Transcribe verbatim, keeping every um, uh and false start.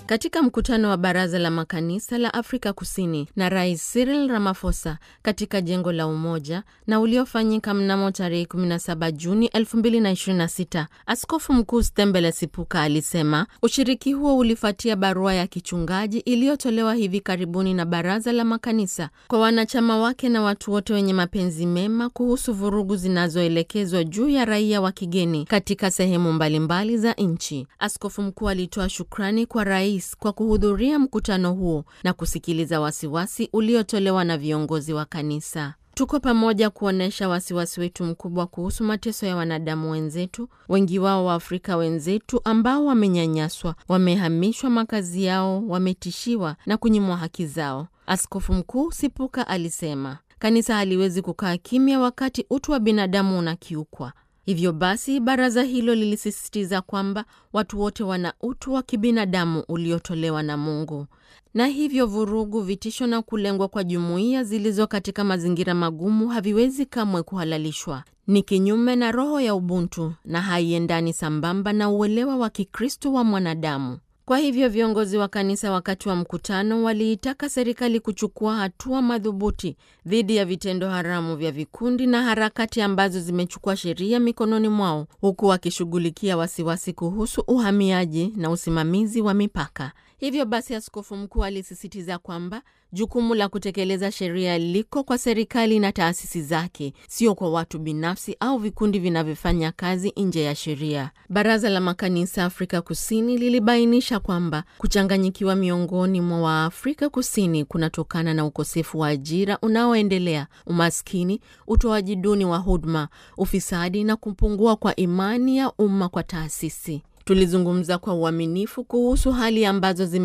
Katika mkutano wa Baraza la Makanisa la Afrika Kusini na Rais Cyril Ramaphosa katika jengo la Umoja na uliofanyika mnamo tarehe kumi na saba Juni elfu mbili na ishirini na sita, Askofu Mkuu Stembele Sipuka alisema ushiriki huo ulifuatia barua ya kichungaji iliyotolewa hivi karibuni na Baraza la Makanisa kwa wanachama wake na watu wote wenye mapenzi mema kuhusu vurugu zinazoelekezwa juu ya raia wa kigeni katika sehemu mbalimbali za nchi. Askofu Mkuu alitoa shukrani kwa rais kwa kuhudhuria mkutano huo na kusikiliza wasiwasi uliotolewa na viongozi wa kanisa. Tuko pamoja kuonesha wasiwasi wetu mkubwa kuhusu mateso ya wanadamu wenzetu, wengi wao wa Afrika wenzetu ambao wamenyanyaswa, wamehamishwa makazi yao, wametishiwa na kunyimwa haki zao. Askofu Mkuu Sipuka alisema, kanisa haliwezi kukaa kimya wakati utu wa binadamu unakiukwa. Hivyo basi, baraza hilo lilisisitiza kwamba watu wote wana utu wa kibinadamu uliotolewa na Mungu. Na hivyo vurugu, vitisho na kulengwa kwa jumuiya zilizo katika mazingira magumu haviwezi kamwe kuhalalishwa. Ni kinyume na roho ya ubuntu na haiendani sambamba na uelewa wa Kikristo wa mwanadamu. Kwa hivyo viongozi wa kanisa wakati wa mkutano waliitaka serikali kuchukua hatua madhubuti dhidi ya vitendo haramu vya vikundi na harakati ambazo zimechukua sheria mikononi mwao, huku wakishughulikia wasiwasi kuhusu uhamiaji na usimamizi wa mipaka. Hivyo basi, Askofu Mkuu alisisitiza kwamba jukumu la kutekeleza sheria liko kwa serikali na taasisi zake, sio kwa watu binafsi au vikundi vinavyofanya kazi nje ya sheria. Baraza la Makanisa Afrika Kusini lilibainisha kwamba kuchanganyikiwa miongoni mwa Waafrika Kusini kunatokana na ukosefu wa ajira unaoendelea, umaskini, utoaji duni wa huduma, ufisadi na kupungua kwa imani ya umma kwa taasisi. Tulizungumza kwa uaminifu kuhusu hali ambazo zime